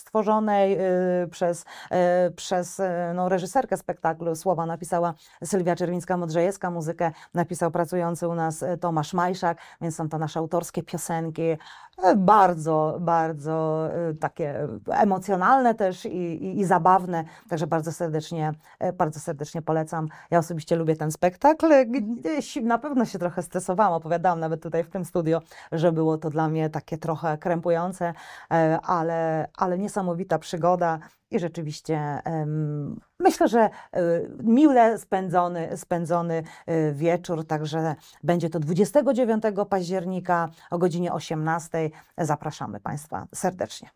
stworzonej przez no, reżyserkę spektaklu. Słowa napisała Sylwia Czerwińska-Modrzejewska, muzykę napisał pracujący u nas Tomasz Majszak, więc są to nasze autorskie piosenki, bardzo, bardzo takie emocjonalne też i zabawne, także bardzo serdecznie polecam. Ja osobiście lubię ten spektakl. Gdzieś na pewno się trochę stresowałam, opowiadałam nawet tutaj w tym studio, że było to dla mnie takie trochę krępujące, ale niesamowita przygoda i rzeczywiście myślę, że mile spędzony wieczór, także będzie to 29 października o godzinie 18. Zapraszamy Państwa serdecznie.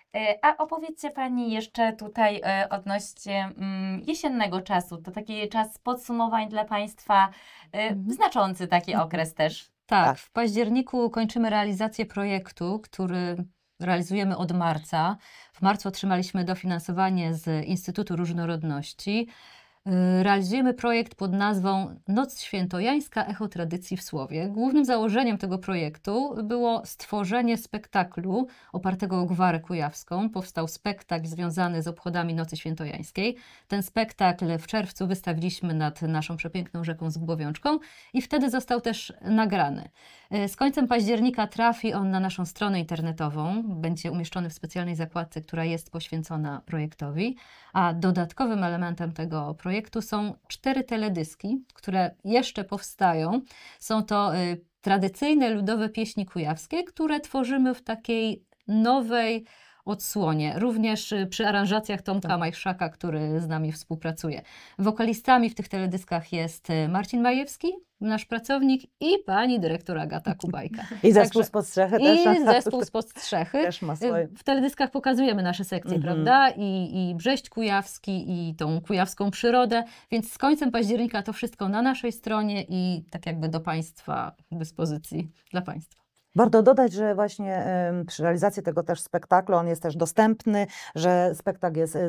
A opowiedzcie Pani jeszcze tutaj odnośnie jesiennego czasu. To taki czas podsumowań dla Państwa, znaczący taki okres też. Tak, w październiku kończymy realizację projektu, który realizujemy od marca. W marcu otrzymaliśmy dofinansowanie z Instytutu Różnorodności. Realizujemy projekt pod nazwą Noc Świętojańska – Echo Tradycji w Słowie. Głównym założeniem tego projektu było stworzenie spektaklu opartego o gwarę kujawską. Powstał spektakl związany z obchodami Nocy Świętojańskiej. Ten spektakl w czerwcu wystawiliśmy nad naszą przepiękną rzeką Zgłowiączką i wtedy został też nagrany. Z końcem października trafi on na naszą stronę internetową. Będzie umieszczony w specjalnej zakładce, która jest poświęcona projektowi. A dodatkowym elementem tego projektu są 4 teledyski, które jeszcze powstają. Są to tradycyjne ludowe pieśni kujawskie, które tworzymy w takiej nowej odsłonie. Również przy aranżacjach Tomka Majszaka, który z nami współpracuje. Wokalistami w tych teledyskach jest Marcin Majewski, nasz pracownik, i pani dyrektor Agata Kubajka. I zespół spod strzechy też. I zespół spod strzechy. Też ma swoje. W teledyskach pokazujemy nasze sekcje, prawda? I Brześć Kujawski, i tą kujawską przyrodę, więc z końcem października to wszystko na naszej stronie i tak jakby do Państwa dyspozycji, dla Państwa. Warto dodać, że właśnie przy realizacji tego też spektaklu, on jest też dostępny, że spektakl jest,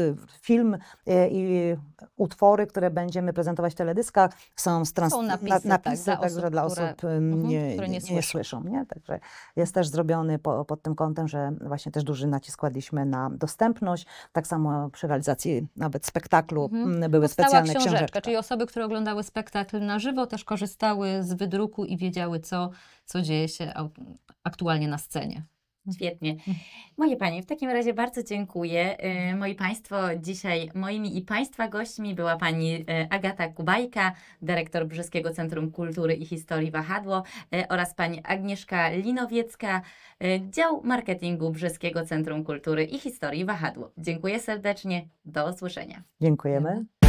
film i utwory, które będziemy prezentować w teledyskach, są napisy także dla osób, które nie słyszą. Nie? Także jest też zrobiony pod tym kątem, że właśnie też duży nacisk kładliśmy na dostępność. Tak samo przy realizacji nawet spektaklu były specjalne książeczki. Czyli osoby, które oglądały spektakl na żywo, też korzystały z wydruku i wiedziały, co dzieje się aktualnie na scenie. Świetnie. Moje Panie, w takim razie bardzo dziękuję. Moi Państwo, dzisiaj moimi i Państwa gośćmi była Pani Agata Kubajka, dyrektor Brzeskiego Centrum Kultury i Historii Wahadło, oraz Pani Agnieszka Linowiecka, dział marketingu Brzeskiego Centrum Kultury i Historii Wahadło. Dziękuję serdecznie. Do usłyszenia. Dziękujemy.